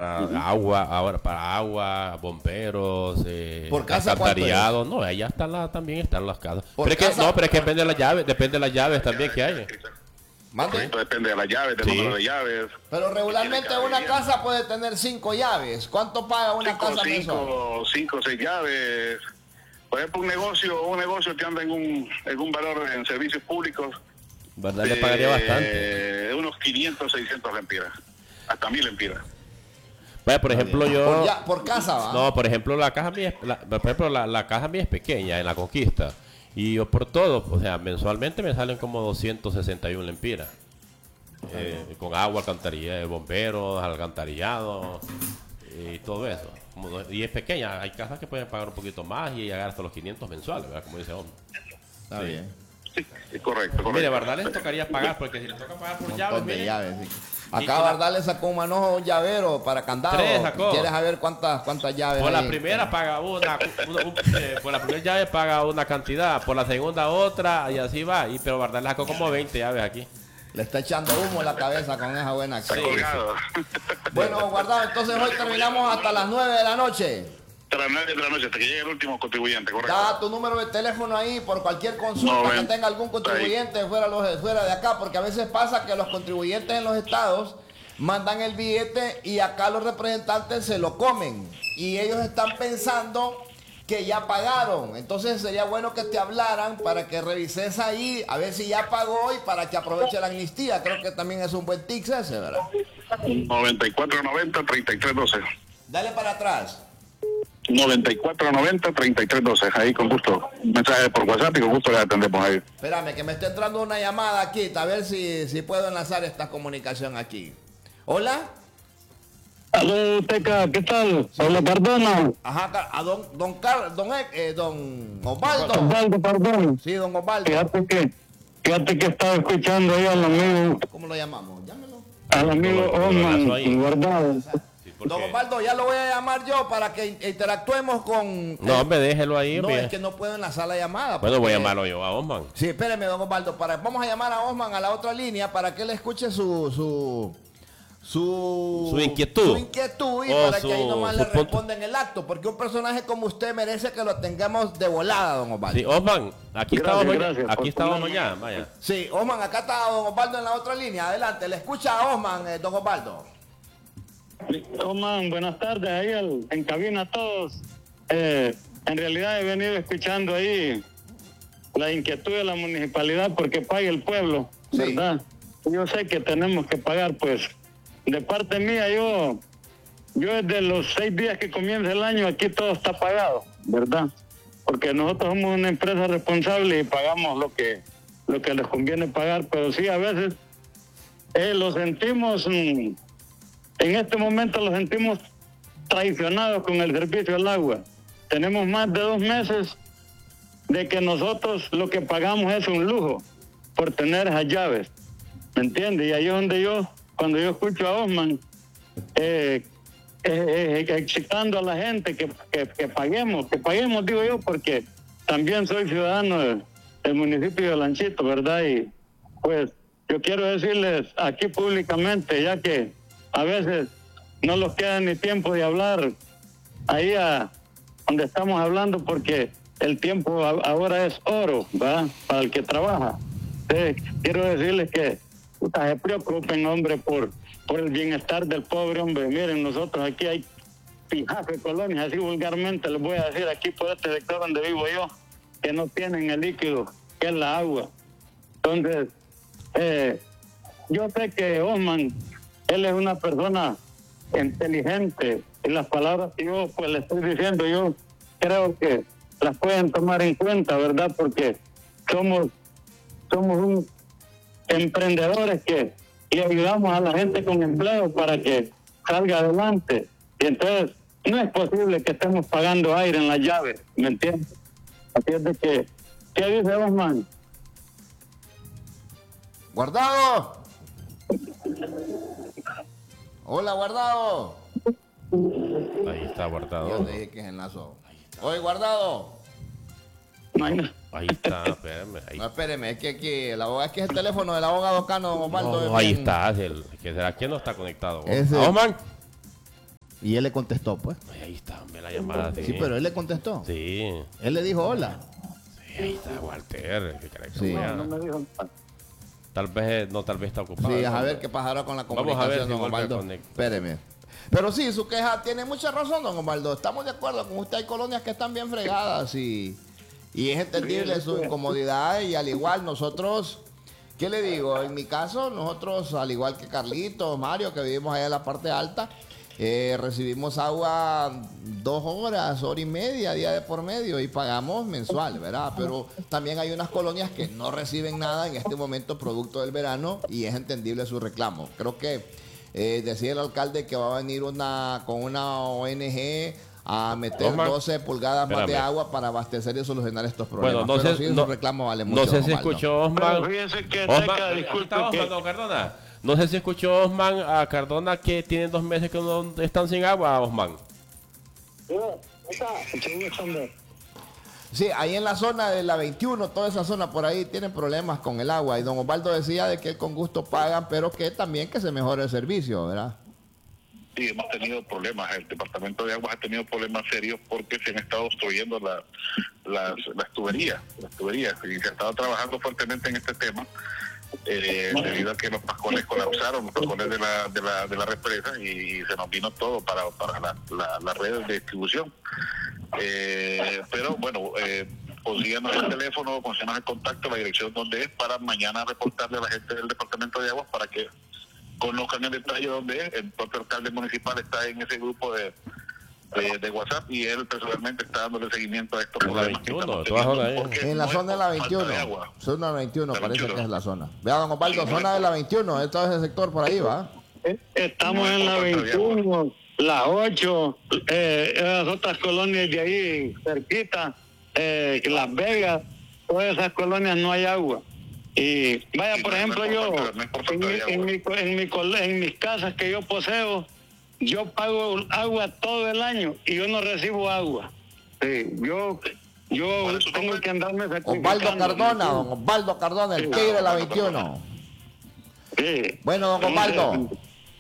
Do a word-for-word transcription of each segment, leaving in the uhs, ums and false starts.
para uh-huh. agua, ahora para agua, bomberos, eh, por casa alcantarillado, no, allá están la, también están las casas. Pero es que, no, pero es que depende de las llaves, depende de las llaves también que hay. ¿Mande? Depende de las llaves, del sí. número de llaves. Pero regularmente una casa puede tener cinco llaves. ¿Cuánto paga una cinco, casa cinco, mensual? Cinco o seis llaves. Por ejemplo, un negocio, un negocio que anda en un, en un valor en servicios públicos. ¿Verdad? Le pagaría eh, bastante. Unos quinientos, seiscientos lempiras. Hasta mil lempiras. Vaya, por ejemplo, yo... Por, ya, por casa, ¿va? No, por ejemplo, la caja mía, la, por ejemplo, la, la caja mía es pequeña en la Conquista. Y yo por todo, o sea, mensualmente me salen como doscientos sesenta y uno lempiras. Eh, con agua, alcantarillado, bomberos, alcantarillado y todo eso. Como, y es pequeña, hay casas que pueden pagar un poquito más y llegar hasta los quinientos mensuales, ¿verdad? Como dice hombre. Está sí. bien. Sí, es correcto, correcto. Mire, Bardal les tocaría pagar, porque si les toca pagar por llaves, de mire, llaves sí. Acá Bardal le sacó un manojo un llavero para candado. Tres sacó. ¿Quieres saber cuántas, cuántas llaves por hay? La primera paga una, una un, eh, por la primera llave paga una cantidad, por la segunda otra, y así va. Y, pero Bardal le sacó como veinte llaves aquí. Le está echando humo en la cabeza con esa buena acción. Está colgado. Bueno, Guardado, entonces hoy terminamos hasta las nueve de la noche. Hasta las nueve de la noche, hasta que llegue el último contribuyente, correcto. Da tu número de teléfono ahí por cualquier consulta no, que tenga algún contribuyente fuera, los, fuera de acá, porque a veces pasa que los contribuyentes en los estados mandan el billete y acá los representantes se lo comen. Y ellos están pensando que ya pagaron. Entonces sería bueno que te hablaran para que revises ahí, a ver si ya pagó y para que aproveche la amnistía. Creo que también es un buen tics ese, ¿verdad? noventa y cuatro noventa, treinta y tres doce. Dale para atrás. noventa y cuatro noventa, treinta y tres doce. Ahí con gusto. Mensaje por WhatsApp y con gusto le atendemos ahí. Espérame, que me está entrando una llamada aquí. A ver si, si puedo enlazar esta comunicación aquí. ¿Hola? Aló, Teca, ¿qué tal? Hola, Pardona. Ajá, a don, don Carlos, don, eh, don Osvaldo. Osvaldo, perdón. Sí, don Osvaldo. Fíjate que, fíjate que estaba escuchando ahí al amigo. ¿Cómo lo llamamos? Llámelo. Al amigo Osman Guardado. Sí, don Osvaldo, ya lo voy a llamar yo para que interactuemos con... No, hombre, déjelo ahí. No, mira. es que no puedo enlazar la llamada. Bueno, voy a llamarlo yo a Osman. Sí, espéreme, don Osvaldo. Para, vamos a llamar a Osman a la otra línea para que él escuche su... su Su, su inquietud. Su inquietud y o para su, que ahí nomás le punto. responda en el acto. Porque un personaje como usted merece que lo tengamos de volada, don Osvaldo. Sí, Osman, aquí gracias, estábamos gracias, aquí estábamos ya, vaya. Sí, Osman, acá está don Osvaldo en la otra línea. Adelante, le escucha a Osman, eh, don Osvaldo. Osman, buenas tardes ahí al, en cabina a todos. Eh, en realidad he venido escuchando ahí la inquietud de la municipalidad porque pague el pueblo, sí. ¿verdad? Yo sé que tenemos que pagar, pues. De parte mía, yo, yo desde los seis días que comienza el año, aquí todo está pagado, ¿verdad? Porque nosotros somos una empresa responsable y pagamos lo que, lo que les conviene pagar, pero sí, a veces eh, lo sentimos, mmm, en este momento lo sentimos traicionados con el servicio del agua. Tenemos más de dos meses de que nosotros lo que pagamos es un lujo por tener esas llaves, ¿me entiendes? Y ahí es donde yo... Cuando yo escucho a Osman eh, eh, eh, excitando a la gente que, que, que paguemos, que paguemos, digo yo, porque también soy ciudadano del, del municipio de Lanchito, ¿verdad? Y pues yo quiero decirles aquí públicamente, ya que a veces no nos queda ni tiempo de hablar ahí a donde estamos hablando, porque el tiempo ahora es oro, ¿verdad? Para el que trabaja. Entonces, quiero decirles que puta, se preocupen, hombre, por, por el bienestar del pobre, hombre. Miren, nosotros aquí hay pijaje de colonias, así vulgarmente les voy a decir, aquí por este sector donde vivo yo, que no tienen el líquido, que es la agua. Entonces, eh, yo sé que Osman, él es una persona inteligente, y las palabras que yo pues le estoy diciendo, yo creo que las pueden tomar en cuenta, ¿verdad? Porque somos, somos un emprendedores que y ayudamos a la gente con empleo para que salga adelante. Y entonces no es posible que estemos pagando aire en la llave, ¿me entiendes? Así es de que, ¿qué dice Osman? Guardado. Hola, Guardado. Ahí está Guardado. Yo le dije que es enlazo. Oye, Guardado. No hay nada. Ahí está, espérame. Ahí. No, espéreme, es que aquí el abogado, es que es el teléfono del abogado Cano, don Osvaldo. No, ahí está, el, que será quién no está conectado. Ese. Osman. Y él le contestó, pues. Ay, ahí está, me la llamada. Sí, pero él le contestó. Sí. Él le dijo hola. Sí, ahí está Walter. ¿Qué crees que Sí. wea? No, no me dijo nada. Tal vez, no, tal vez está ocupado. Sí, a ¿no? ver qué pasará con la Vamos a comunicación, ver si don vuelve a Osvaldo. conectar. Espéreme. Pero sí, su queja tiene mucha razón, don Osvaldo. Estamos de acuerdo con usted. Hay colonias que están bien fregadas y, y es entendible su incomodidad. Y al igual nosotros, ¿qué le digo? En mi caso, nosotros, al igual que Carlito, Mario, que vivimos allá en la parte alta, eh, recibimos agua dos horas, hora y media, día de por medio, y pagamos mensual, ¿verdad? Pero también hay unas colonias que no reciben nada en este momento producto del verano y es entendible su reclamo. Creo que eh, decía el alcalde que va a venir una con una O N G a meter Osman, doce pulgadas más de espérame. agua para abastecer y solucionar estos problemas. Bueno, no Pero sé, sí, no, su reclamo vale mucho. no sé don si Osvaldo. escuchó Osman. Pero fíjese que Osman, Teca, aquí disculpe está que- Osman, don Cardona. No sé si escuchó Osman a Cardona que tienen dos meses que no están sin agua, Osman. Sí, ahí en la zona de la veintiuno, toda esa zona por ahí tienen problemas con el agua. Y don Osvaldo decía de que él con gusto pagan, pero que también que se mejore el servicio, ¿verdad? Sí, hemos tenido problemas. El Departamento de Aguas ha tenido problemas serios porque se han estado obstruyendo la- las, las tuberías, las tuberías, y se ha estado trabajando fuertemente en este tema eh, debido a que los pascones colapsaron, los pascones de la, de la, de la represa, y se nos vino todo para, para la, la, la red de distribución. Eh, pero bueno, eh, consíganos el teléfono, consíganos el contacto, la dirección donde es, para mañana reportarle a la gente del Departamento de Aguas para que conozcan en detalle dónde es. El propio alcalde municipal está en ese grupo de, de, de WhatsApp y él personalmente está dándole seguimiento a estos En la problemas que veintiuno, estamos de todas teniendo, horas, ¿eh? porque En la no zona de es la por falta veintiuno. de agua. Zona de la veintiuno La parece veintiuno. que es la zona. Vea, don Osvaldo, Sí, no zona es- de la veintiuno. Esto es el sector por ahí, ¿va? Estamos No es en la por falta de agua. veintiuno, la ocho, eh, esas otras colonias de ahí cerquita, eh, Las Vegas, todas esas colonias no hay agua. Y vaya, Sí, por no, ejemplo, no es por yo, falta- no es por en, falta mi, de en, agua. mi, co- en, mi cole- en mis casas que yo poseo, yo pago agua todo el año y yo no recibo agua. Sí, yo yo ¿Cuál es su tengo nombre? que andarme Osvaldo sacrificando. Cardona, don Osvaldo Cardona, el Sí. tigre de la Osvaldo veintiuno. Sí. Bueno, don Osvaldo,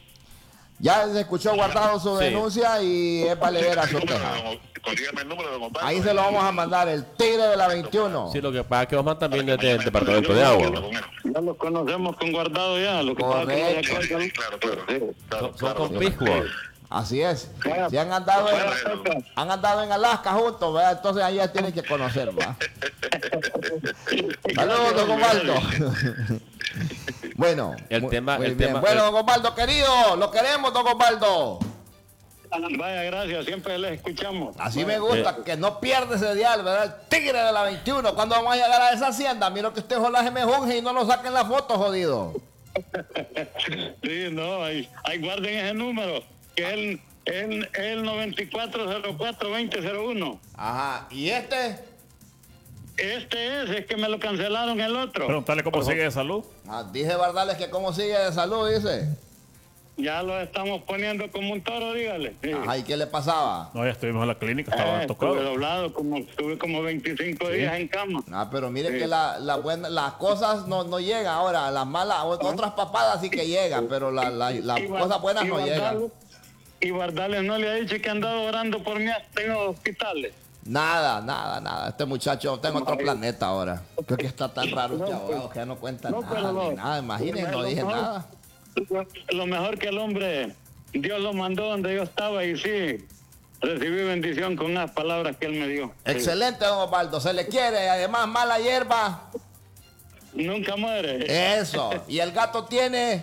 ya se escuchó guardado su Sí. denuncia y es valedera su queja. Consígame el número de don Osvaldo. Ahí se lo vamos a mandar, el tigre de la veintiuno. Sí, lo que pasa es que Osman también Para es que del mañana Departamento yo de hablo Agua. con él. Ya los conocemos con guardado ya. Lo que pasa es que no Correcto. se Sí, sí, acuerdan. sí, claro, claro. Sí. Claro, Son, son claro. conspicuos. Así es. Vaya. Si han andado en, Bueno, han andado en Alaska juntos, ¿verdad? Entonces ahí ya tienen que conocer, ¿va? Saludos, don Osvaldo. Bueno, El mu- tema- muy el bien. tema- Bueno, el- don Osvaldo, querido, lo queremos, don Osvaldo. Vaya, gracias. Siempre les escuchamos. Así me gusta, Eh. que no pierde ese dial, ¿verdad? El tigre de la veintiuno. ¿Cuándo vamos a llegar a esa hacienda? Mira que usted ojalá se me junge y no nos saquen la foto, jodido. Sí, no, ahí, ahí guarden ese número, que es el, el, el noventa y cuatro cero cuatro veinte cero uno. Ajá, ¿y este? Este es, es que me lo cancelaron el otro. Preguntarle cómo sigue de salud. Ah, dije Bardales que cómo sigue de salud, dice. Ya lo estamos poniendo como un toro, dígale. Sí. Ajá, ¿y qué le pasaba? No, ya estuvimos en la clínica, estaba Eh, tocado. estuve doblado, como, estuve como veinticinco días en cama. Ah, pero mire Sí. que la, la buena, las cosas no, no llegan ahora, las malas, o- otras papadas sí que llegan, pero la- la- las Y guard- cosas buenas y no llegan. Guardales- Y Guardales no le ha dicho que ha andado orando por mí en los hospitales. Nada, nada, nada. Este muchacho está en otro planeta ahora. Creo que está tan raro este No, abogado que ya no cuenta no, nada, pero no. ni nada. Imagínense, no Lo dije mejor- nada. Lo, lo mejor que el hombre, Dios lo mandó donde yo estaba y sí, recibí bendición con unas palabras que él me dio. Excelente, don Osvaldo. Se le quiere. Además, mala hierba. Sí. Nunca muere. Eso. Y el gato tiene.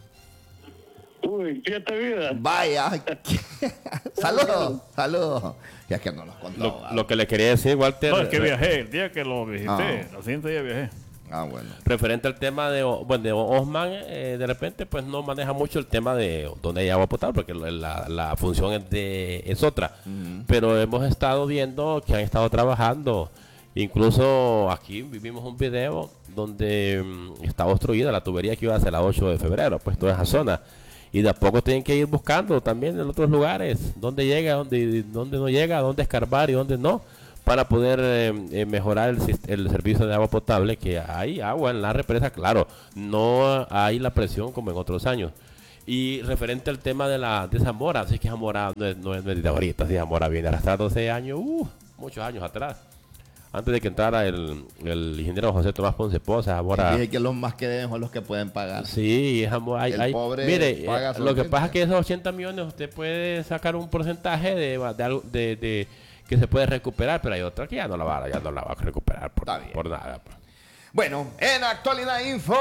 Uy, siete vidas. Vaya. Saludos, saludos. Ya que no nos contó. Lo, ¿verdad? lo que le quería decir, Walter, No, es que re- viajé, el día que lo visité, Ah. al siguiente día viajé. Ah, bueno. referente al tema de, O- bueno, de Osman, eh, de repente pues no maneja mucho el tema de donde hay agua potable, porque la, la- la función es, de, es otra. Pero hemos estado viendo que han estado trabajando. Incluso aquí vivimos un video donde mm, está obstruida la tubería que iba a ser la ocho de febrero, pues toda esa zona. Y de a poco tienen que ir buscando también en otros lugares, dónde llega, dónde, dónde no llega, dónde escarbar y dónde no, para poder eh, eh, mejorar el, sis- el servicio de agua potable, que hay agua en la represa, claro, no hay la presión como en otros años. Y referente al tema de la de Zamora, así que Zamora no es, no es, no es de ahorita, sí, Zamora viene arrastrándose años, uh, muchos años atrás. Antes de que entrara el, el ingeniero José Tomás Ponce Poza, Zamora... Dije que los más que deben son los que pueden pagar. Sí, Zamora, hay, El hay, pobre mire, paga eh, lo que solamente. pasa es que esos ochenta millones usted puede sacar un porcentaje de, de, algo- de, de que se puede recuperar, pero hay otra que ya no la va, ya no la va a recuperar por, Está bien. por nada. Pues. Bueno, en actualidad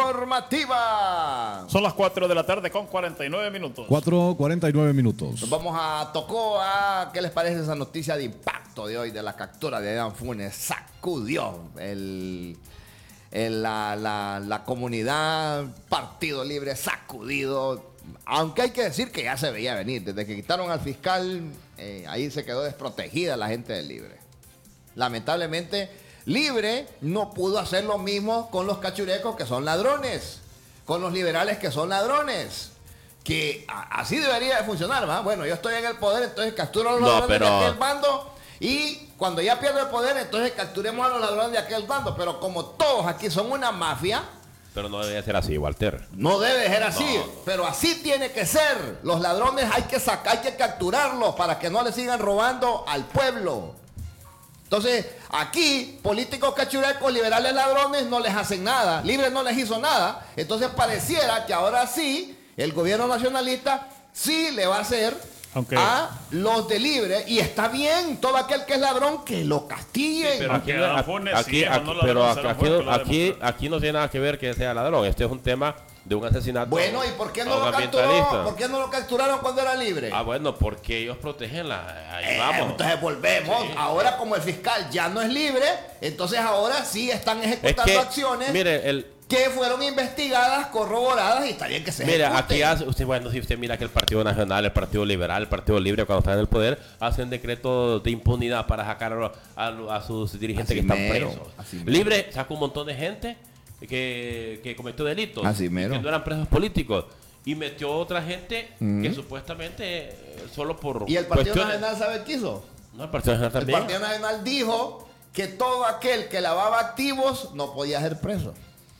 informativa. Son las cuatro de la tarde con cuarenta y nueve minutos. cuatro cuarenta y nueve minutos. Nos vamos a Tocoa. ¿Qué les parece esa noticia de impacto de hoy de la captura de Adán Funes? Sacudió el, el- la, la- la comunidad, Partido Libre sacudido. Aunque hay que decir que ya se veía venir. Desde que quitaron al fiscal, eh, ahí se quedó desprotegida la gente del Libre. Lamentablemente, Libre no pudo hacer lo mismo con los cachurecos que son ladrones, con los liberales que son ladrones. Que a- así debería de funcionar, ¿va? Bueno, yo estoy en el poder, entonces capturo a los No, ladrones pero- de aquel bando. Y cuando ya pierdo el poder, entonces capturemos a los ladrones de aquel bando. Pero como todos aquí son una mafia, Pero no debería ser así, Walter. no debe ser así, pero así tiene que ser. Los ladrones hay que sacar, hay que capturarlos para que no le sigan robando al pueblo. Entonces, aquí, políticos cachurecos, liberales ladrones, no les hacen nada. Libre no les hizo nada. Entonces, pareciera que ahora sí, el gobierno nacionalista sí le va a hacer Aunque- a los de Libre. Y está bien, todo aquel que es ladrón, que lo castiguen. Pero aquí, Aunque Adán aquí- Funes aquí- sí es o aquí- no pero ladrón, aquí, será aquí, fuerte, lo aquí, demostró. aquí no tiene nada que ver que sea ladrón. Este es un tema de un asesinato. Bueno, ¿y por qué a no un lo capturó? ambientalista. ¿Por qué no lo capturaron cuando era libre? Ah, bueno, porque ellos protegen la... Ahí Eh, vamos. Entonces volvemos. Sí. Ahora como el fiscal ya no es libre, entonces ahora sí están Es ejecutando que, acciones mire, el, que fueron investigadas, corroboradas y está bien que se mira, ejecuten. aquí hace, usted, bueno, si usted mira que el Partido Nacional, el Partido Liberal, el Partido Libre, cuando están en el poder, hacen decretos de impunidad para sacar a, a- a sus dirigentes Así que están mero, presos. así mero. Libre saca un montón de gente que, que cometió delitos, Así y mero. que no eran presos políticos. Y metió otra gente Ujú. que supuestamente eh, solo por Y el Partido cuestiones- Nacional, ¿sabe qué hizo? No, el Partido Nacional El también. Partido Nacional dijo que todo aquel que lavaba activos no podía ser preso.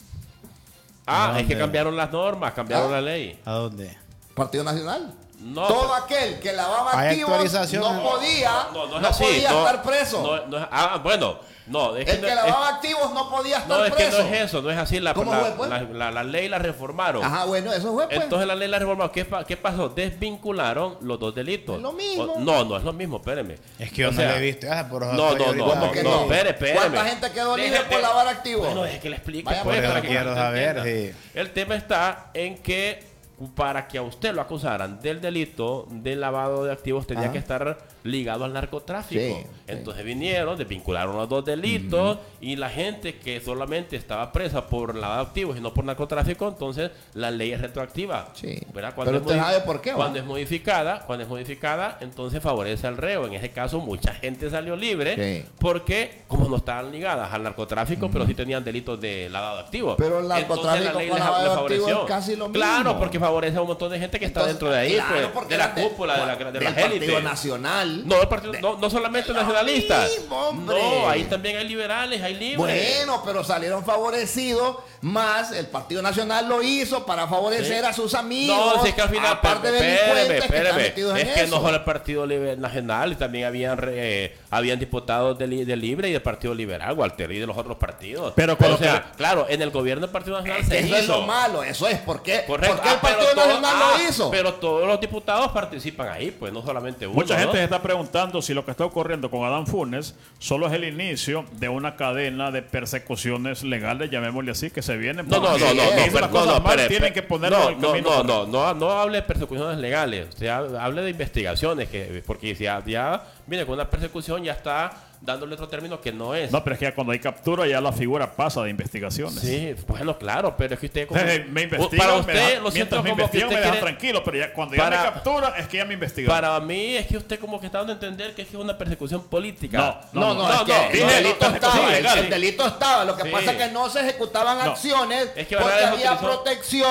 Ah, ¿A es que dónde? cambiaron las normas, cambiaron ¿Ah? la ley. ¿A dónde? Partido Nacional. No, todo pero- aquel que lavaba Hay activos actualizaciones. no podía, No, no es no así. podía no, estar preso. no- no es- ah, bueno, no, es el no que es- lavaba activos no podía estar no, es que preso. no es eso, no es así. La, ¿Cómo la, fue, pues? la, la- la ley la reformaron. Ajá, bueno, eso fue pues. Entonces la ley la reformaron. ¿Qué, pa- qué pasó? Desvincularon los dos delitos. Es lo mismo. O- no, no es lo mismo, espéreme. Es que yo O no sea, le he visto. Ah, por eso No, estoy no, no, ahorita no, ¿Cómo que aquí. no, no? espere, espéreme. ¿Cuánta gente quedó libre Déjeme- por lavar activos? Bueno, es que le explique, Vaya, pues, pues, para pero que quiero la gente saber, entienda. sí. El tema está en que para que a usted lo acusaran del delito de lavado de activos tenía Ajá. que estar ligado al narcotráfico. Sí, sí. Entonces vinieron, desvincularon los dos delitos y la gente que solamente estaba presa por lavado de activos y no por narcotráfico, entonces la ley es retroactiva. Sí. ¿Verdad? Pero usted modi- sabe por qué, ¿va? Cuando es modificada, cuando es modificada, entonces favorece al reo. En ese caso, mucha gente salió libre Sí. porque como no estaban ligadas al narcotráfico, pero sí tenían delitos de lavado de activos. Pero el Entonces, narcotráfico la ley con les- lavado les de activos favoreció. es casi lo mismo. Claro, porque favorece a un montón de gente que está Entonces, dentro de ahí, claro, pues, porque de la eran de- cúpula, de, la, de del las Partido élites. Nacional. No, el partido, no, no solamente de lo nacionalistas. mismo, hombre. No, ahí también hay liberales, hay libres. Bueno, pero salieron favorecidos, más el Partido Nacional lo hizo para favorecer Sí. a sus amigos. No, si es que al final, aparte de espéreme, delincuentes que están espéreme, metidos en es que eso. no solo el Partido Libre Nacional, también habían re- eh, habían diputados del li- del Libre y del Partido Liberal, Walter, y de los otros partidos. Pero con o lo sea, que- claro, en el gobierno del Partido Nacional Es que se eso es hizo. lo malo, eso es porque Correcto. ¿por qué el Ah, pero Partido todo- Nacional ah, lo hizo? Pero todos los diputados participan ahí, pues no solamente uno. Mucha ¿no? gente se está preguntando si lo que está ocurriendo con Adán Funes solo es el inicio de una cadena de persecuciones legales, llamémosle así, que se vienen. No, no, porque no, no, si no, hizo pero- las no, cosas no, mal, espere, tienen espere. que ponerlo no, al no, camino no, correcto. no, no, no hable de persecuciones legales, usted ha- hable de investigaciones, que, porque si ya, ya viene con una persecución ya está dándole otro término que no es. No, pero es que ya cuando hay captura ya la figura pasa de investigaciones. Sí, bueno, claro, pero es que usted... como- Eh, me investigan, para me usted, dejan- lo siento mientras me como que investigan usted me dejan quiere... tranquilo, pero ya, cuando ya Para- me capturan es que ya me investigan. Para mí es que usted como que está dando a entender que es que es una persecución política. No, No, no, no, es no, que dije, el delito no, estaba, sí, el, legal. el delito estaba, lo que Sí. pasa es que no se ejecutaban No. acciones Es que porque Vargas había utilizó- protección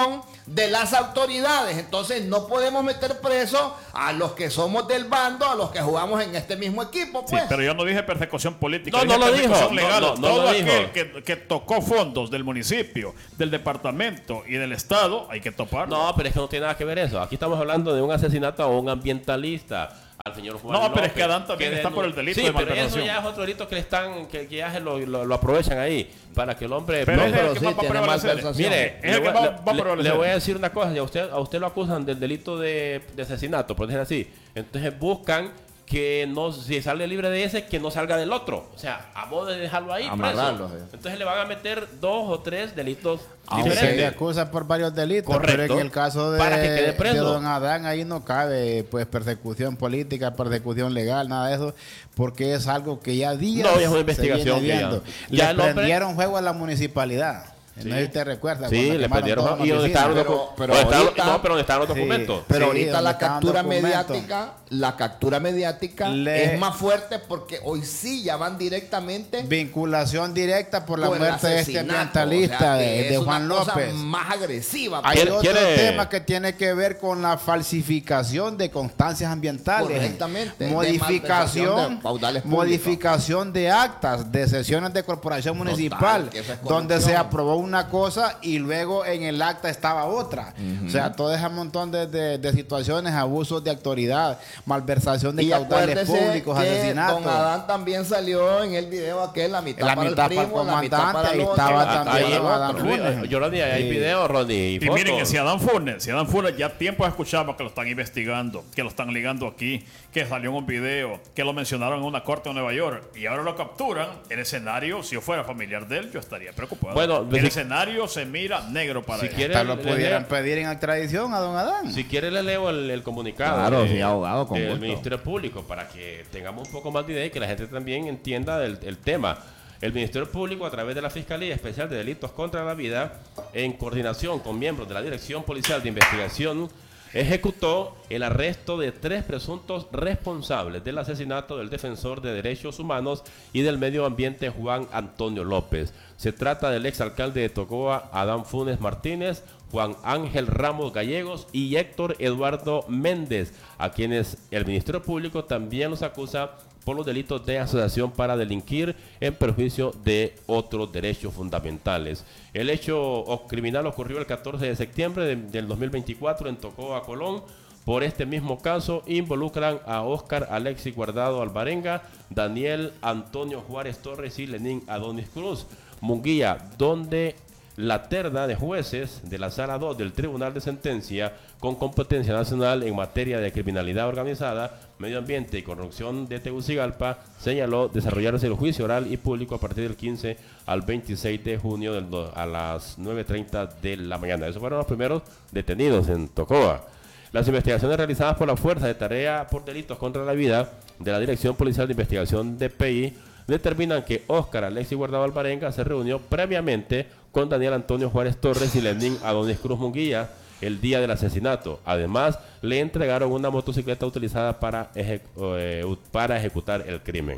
de las autoridades. Entonces no podemos meter preso a los que somos del bando, a los que jugamos en este mismo equipo, pues. Sí, pero yo no dije persecución política, No, dije no lo persecución dijo, legal. no, no, no Todo lo aquel dijo. que, que tocó fondos del municipio, del departamento y del estado, hay que toparlo. No, pero es que no tiene nada que ver eso. Aquí estamos hablando de un asesinato a un ambientalista, al señor Juan No, pero es López, que Adán también está denu- por el delito sí, de pero malversación. eso ya es otro delito que le están, que, que ya se lo, lo, lo aprovechan ahí para que el hombre. Pero no, es el pero que sí, más va a tiene prevalecer. malversación. Mire, Es el le, que voy- va- le- va a le- prevalecer. le voy a decir una cosa. A usted, a usted lo acusan del delito de, de asesinato, por decir así. Entonces buscan que no, si sale libre de ese, que no salga del otro. O sea, a modo de dejarlo ahí. Amarrarlo, preso. sí. Entonces le van a meter dos o tres delitos Aunque se le diferentes. acusa por varios delitos, Correcto. pero en el caso de, Para que quede de preso. don Adán ahí no cabe pues persecución política, persecución legal, nada de eso, porque es algo que ya días No, es una se investigación viene que ya- viendo. ya Le el hombre- prendieron juego a la municipalidad. Sí. No sé si te recuerda. Sí, cuando le quemaron prendieron. todas las ¿Y dónde oficinas. estaban los Pero- docu- pero dónde estaban- ahorita- No, pero ¿dónde estaban los Sí. documentos? Pero Sí, ahorita donde la estaban captura documentos. mediática, la captura mediática Le- es más fuerte porque hoy sí ya van directamente Vinculación directa por la con el muerte de este asesinato. ambientalista O sea, que de, es de una Juan cosa López. más agresiva. Hay ¿Quiere- otro quiere- tema que tiene que ver con la falsificación de constancias ambientales. Correctamente, de Modificación, malversación de caudales públicos. modificación de actas de sesiones de corporación Total, municipal, que eso es donde corrupción. se aprobó una cosa y luego en el acta estaba otra. O sea, todo ese montón de, de- de situaciones, abusos de autoridad, malversación de Y caudales acuérdese públicos, que asesinatos. Don Adán también salió en el video aquel, la mitad La para mitad el para el primo, la mitad para comandante, el y otro, estaba la mitad también para el Adán otro. Funes. Luis, yo lo dije, hay Sí. videos, Ronnie, y, Y fotos. miren que si Adán Funes, si Adán Funes ya tiempo escuchamos que lo están investigando, que lo están ligando aquí, que salió en un video, que lo mencionaron en una corte en Nueva York y ahora lo capturan, el escenario, si yo fuera familiar de él, yo estaría preocupado. Bueno, el si- escenario se mira negro para si él. quiere- Hasta lo le- pudieran le- pedir en extradición a don Adán. Si quiere le leo el, el comunicado Claro, de- sí, abogado, con del gusto. Ministerio Público para que tengamos un poco más de idea y que la gente también entienda del, el tema. El Ministerio Público, a través de la Fiscalía Especial de Delitos contra la Vida, en coordinación con miembros de la Dirección Policial de Investigación, ejecutó el arresto de tres presuntos responsables del asesinato del defensor de derechos humanos y del medio ambiente Juan Antonio López. Se trata del exalcalde de Tocoa, Adán Funes Martínez, Juan Ángel Ramos Gallegos y Héctor Eduardo Méndez, a quienes el Ministerio Público también los acusa por los delitos de asociación para delinquir en perjuicio de otros derechos fundamentales. El hecho criminal ocurrió el catorce de septiembre de, del dos mil veinticuatro en Tocoa, Colón. Por este mismo caso involucran a Óscar Alexis Guardado Alvarenga, Daniel Antonio Juárez Torres y Lenín Adonis Cruz Munguía, donde la terna de jueces de la Sala dos del Tribunal de Sentencia con competencia nacional en materia de criminalidad organizada, medio ambiente y corrupción de Tegucigalpa señaló desarrollarse el juicio oral y público a partir del quince al veintiséis de junio del do, a las nueve treinta de la mañana. Esos fueron los primeros detenidos en Tocoa. Las investigaciones realizadas por la Fuerza de Tarea por Delitos contra la Vida de la Dirección Policial de Investigación de P I determinan que Óscar Alexis Guardado Alvarenga se reunió previamente con Daniel Antonio Juárez Torres y Lenín Adonis Cruz Munguía el día del asesinato. Además, le entregaron una motocicleta utilizada para, eje eh, para ejecutar el crimen.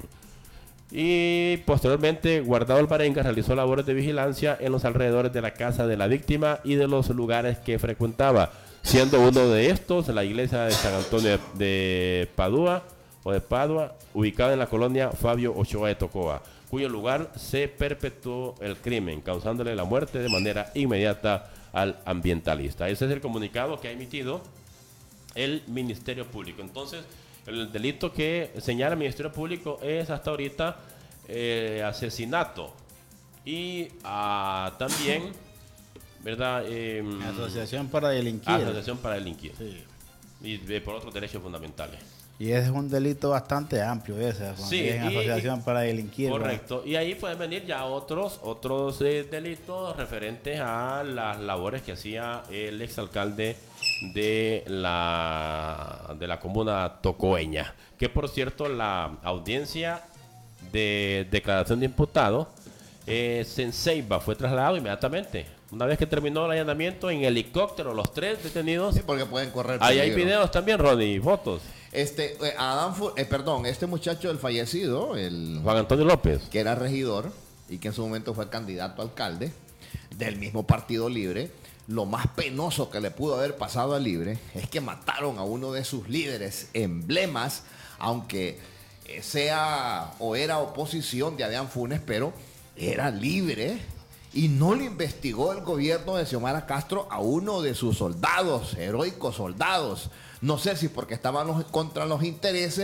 Y posteriormente, Guardado Alvarenga realizó labores de vigilancia en los alrededores de la casa de la víctima y de los lugares que frecuentaba, siendo uno de estos la iglesia de San Antonio de Padua, o de Padua, ubicada en la colonia Fabio Ochoa de Tocoa, cuyo lugar se perpetuó el crimen, causándole la muerte de manera inmediata al ambientalista. Ese es el comunicado que ha emitido el Ministerio Público. Entonces, el delito que señala el Ministerio Público es hasta ahorita eh, asesinato y ah, también, ¿verdad? Eh, Asociación para delinquir. asociación para delinquir. Sí. Y eh, por otros derechos fundamentales. Y ese es un delito bastante amplio ese, Sí, en y- asociación para delinquir. Correcto. Y ahí pueden venir ya otros otros eh, delitos referentes a las labores que hacía el exalcalde de la de la comuna tocoeña. Que por cierto, la audiencia de declaración de imputado eh, en Ceiba fue trasladado inmediatamente. Una vez que terminó el allanamiento en helicóptero, los tres detenidos. Sí, porque pueden correr Ahí hay peligro. videos también, Ronnie, y fotos. Este, eh, Adán, Fu- eh, perdón, este muchacho del fallecido, el Juan Antonio López. que era regidor y que en su momento fue candidato a alcalde, del mismo Partido Libre. Lo más penoso que le pudo haber pasado a Libre es que mataron a uno de sus líderes emblemas, aunque sea o era oposición de Adrián Funes, pero era Libre, y no le investigó el gobierno de Xiomara Castro a uno de sus soldados, heroicos soldados. No sé si porque estaban los, contra los intereses